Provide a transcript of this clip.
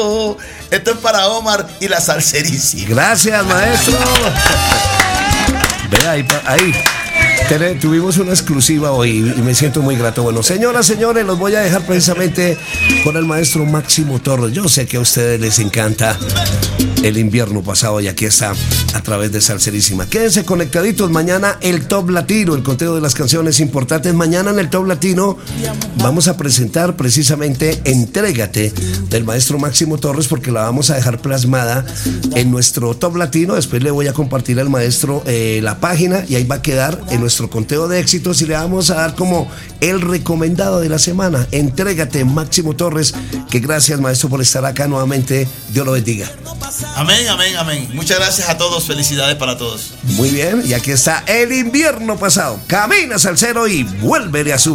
Esto es para Omar y la salserísima. Gracias, maestro. Ve ahí. Tuvimos una exclusiva hoy y me siento muy grato. Bueno, señoras, señores, los voy a dejar precisamente con el maestro Máximo Torres. Yo sé que a ustedes les encanta el invierno pasado y aquí está a través de Salserísima. Quédense conectaditos. Mañana el Top Latino, el conteo de las canciones importantes. Mañana en el Top Latino vamos a presentar precisamente Entrégate del maestro Máximo Torres, porque la vamos a dejar plasmada en nuestro Top Latino. Después le voy a compartir al maestro la página y ahí va a quedar en nuestro conteo de éxitos y le vamos a dar como el recomendado de la semana. Entrégate, Máximo Torres. Que gracias, maestro, por estar acá nuevamente. Dios lo bendiga. Amén, amén, amén. Muchas gracias a todos. Felicidades para todos. Muy bien, y aquí está el invierno pasado. Camina, salsero, y vuélvele a su